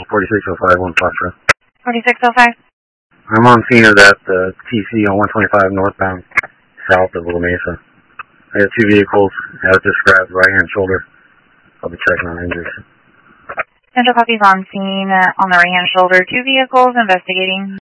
4605 1 Foxtrot. 4605. I'm on scene of that TC on 125 northbound, south of La Mesa. I have two vehicles, as described, right hand shoulder. I'll be checking on injuries. Central copies on scene on the right hand shoulder. Two vehicles investigating.